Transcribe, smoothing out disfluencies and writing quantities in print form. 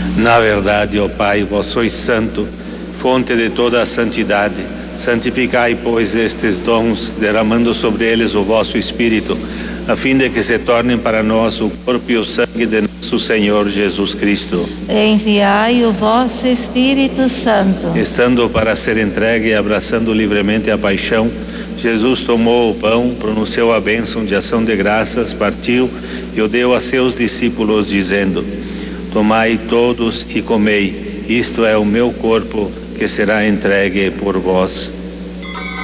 Na verdade, ó Pai, vós sois santo, fonte de toda a santidade. Santificai, pois, estes dons, derramando sobre eles o vosso Espírito, a fim de que se tornem para nós o corpo e o sangue de nosso Senhor Jesus Cristo. Enviai o vosso Espírito Santo. Estando para ser entregue e abraçando livremente a paixão, Jesus tomou o pão, pronunciou a bênção de ação de graças, partiu e o deu a seus discípulos, dizendo: Tomai todos e comei, isto é o meu corpo, que será entregue por vós.